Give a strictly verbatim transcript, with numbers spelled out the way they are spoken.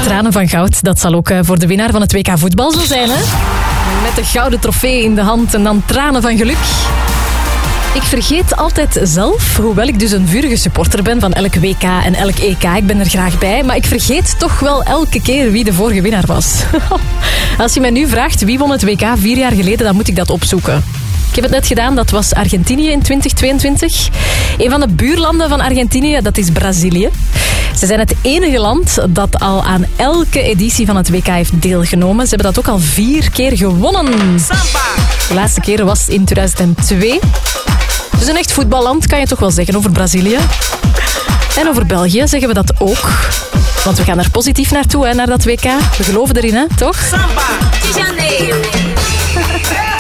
tranen van goud. Dat zal ook voor de winnaar van het W K voetbal zo zijn, hè? Met de gouden trofee in de hand en dan tranen van geluk. Ik vergeet altijd zelf, hoewel ik dus een vurige supporter ben van elk W K en elk E K. Ik ben er graag bij, maar ik vergeet toch wel elke keer wie de vorige winnaar was. Als je mij nu vraagt wie won het W K vier jaar geleden, dan moet ik dat opzoeken. Ik heb het net gedaan, dat was Argentinië in twintig tweeëntwintig. Een van de buurlanden van Argentinië, dat is Brazilië. Ze zijn het enige land dat al aan elke editie van het W K heeft deelgenomen. Ze hebben dat ook al vier keer gewonnen. Samba. De laatste keer was in tweeduizend twee. Dus een echt voetballand, kan je toch wel zeggen, over Brazilië. En over België zeggen we dat ook. Want we gaan er positief naartoe, hè, naar dat W K. We geloven erin, hè, toch? Samba de Janeiro.